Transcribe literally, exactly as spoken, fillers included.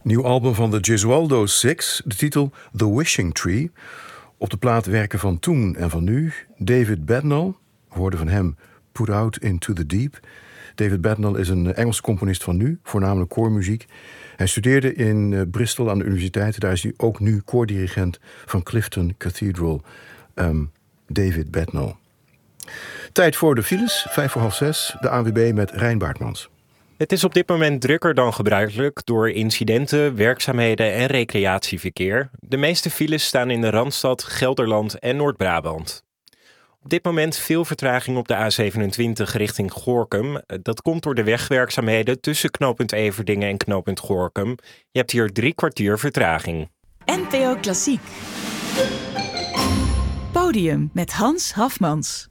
Nieuw album van de Gesualdo Six, de titel The Wishing Tree. Op de plaat werken van toen en van nu. David Bednall, we hoorden van hem Put Out Into The Deep. David Bednall is een Engelse componist van nu, voornamelijk koormuziek. Hij studeerde in Bristol aan de universiteit. Daar is hij ook nu koordirigent van Clifton Cathedral. Um, David Bednall. Tijd voor de files, vijf voor half zes. De A N W B met Rein Baartmans. Het is op dit moment drukker dan gebruikelijk door incidenten, werkzaamheden en recreatieverkeer. De meeste files staan in de Randstad, Gelderland en Noord-Brabant. Op dit moment veel vertraging op de A zevenentwintig richting Gorinchem. Dat komt door de wegwerkzaamheden tussen knooppunt Everdingen en knooppunt Gorinchem. Je hebt hier drie kwartier vertraging. N P O Klassiek. Podium met Hans Hafmans.